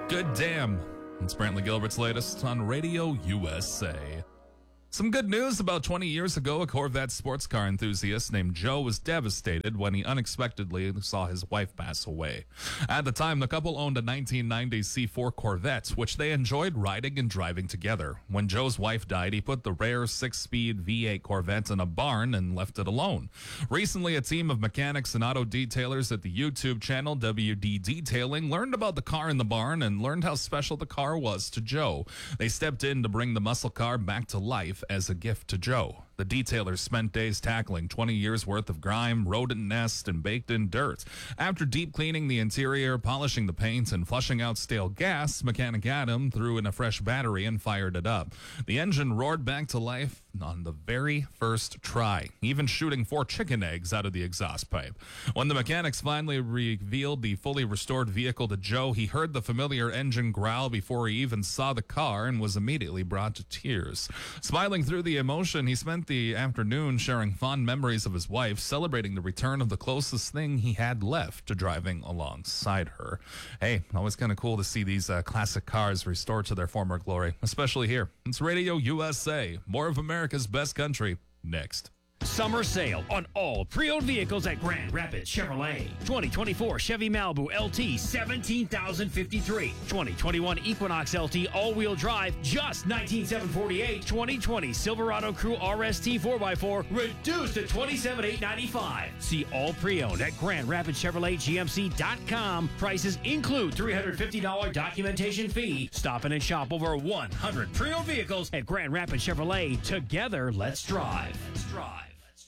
Good damn. It's Brantley Gilbert's latest on Radio USA. Some good news. About 20 years ago, a Corvette sports car enthusiast named Joe was devastated when he unexpectedly saw his wife pass away. At the time, the couple owned a 1990 C4 Corvette, which they enjoyed riding and driving together. When Joe's wife died, he put the rare 6-speed V8 Corvette in a barn and left it alone. Recently, a team of mechanics and auto detailers at the YouTube channel WD Detailing learned about the car in the barn and learned how special the car was to Joe. They stepped in to bring the muscle car back to life as a gift to Joe. The detailers spent days tackling 20 years worth of grime, rodent nests, and baked-in dirt. After deep cleaning the interior, polishing the paint, and flushing out stale gas, mechanic Adam threw in a fresh battery and fired it up. The engine roared back to life on the very first try, even shooting 4 chicken eggs out of the exhaust pipe. When the mechanics finally revealed the fully restored vehicle to Joe, he heard the familiar engine growl before he even saw the car and was immediately brought to tears. Smiling through the emotion, he spent the afternoon sharing fond memories of his wife, celebrating the return of the closest thing he had left to driving alongside her. Hey, always kind of cool to see these classic cars restored to their former glory, especially here. It's Radio USA, more of America's best country, next. Summer sale on all pre-owned vehicles at Grand Rapids Chevrolet. 2024 Chevy Malibu LT, $17,053. 2021 Equinox LT all-wheel drive, just $19,748. 2020 Silverado Crew RST 4x4, reduced to $27,895. See all pre-owned at Grand Rapids Chevrolet GMC.com. Prices include $350 documentation fee. Stop in and shop over 100 pre-owned vehicles at Grand Rapids Chevrolet. Together, let's drive. Let's drive.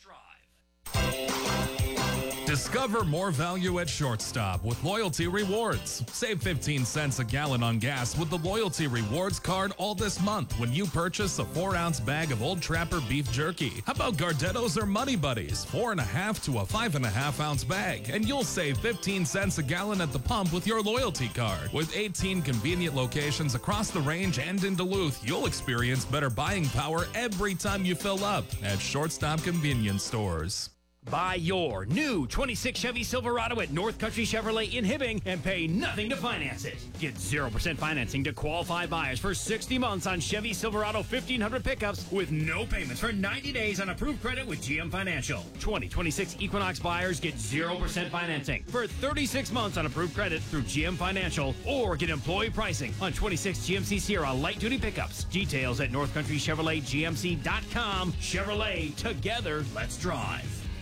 Discover more value at Shortstop with Loyalty Rewards. Save 15 cents a gallon on gas with the Loyalty Rewards card all this month when you purchase a 4-ounce bag of Old Trapper beef jerky. How about Gardetto's or Muddy Buddies? 4.5 to a 5.5-ounce bag. And you'll save 15 cents a gallon at the pump with your loyalty card. With 18 convenient locations across the range and in Duluth, you'll experience better buying power every time you fill up at Shortstop Convenience Stores. Buy your new 26 Chevy Silverado at North Country Chevrolet in Hibbing and pay nothing to finance it. Get 0% financing to qualified buyers for 60 months on Chevy Silverado 1500 pickups with no payments for 90 days on approved credit with GM Financial. 2026 Equinox buyers get 0% financing for 36 months on approved credit through GM Financial, or get employee pricing on 26 GMC Sierra light-duty pickups. Details at North Country Chevrolet GMC.com. Chevrolet, together, let's drive.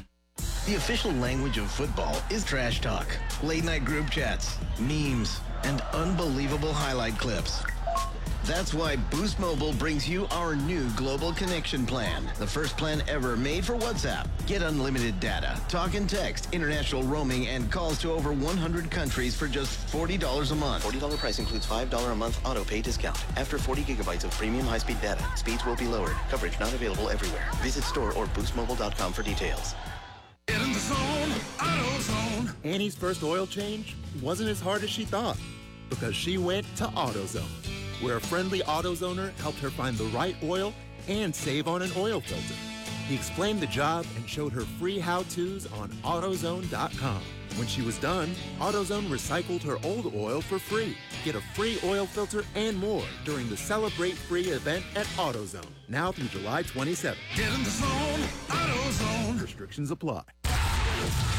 The official language of football is trash talk, late-night group chats, memes, and unbelievable highlight clips. That's why Boost Mobile brings you our new Global Connection plan, the first plan ever made for WhatsApp. Get unlimited data, talk and text, international roaming, and calls to over 100 countries for just $40 a month. $40 price includes $5 a month auto pay discount. After 40 gigabytes of premium high-speed data, speeds will be lowered. Coverage not available everywhere. Visit store or boostmobile.com for details. Get in the zone, AutoZone. Annie's first oil change wasn't as hard as she thought because she went to AutoZone, where a friendly AutoZoner helped her find the right oil and save on an oil filter. He explained the job and showed her free how-tos on AutoZone.com. When she was done, AutoZone recycled her old oil for free. Get a free oil filter and more during the Celebrate Free event at AutoZone, now through July 27th. Get in the zone, AutoZone. Restrictions apply.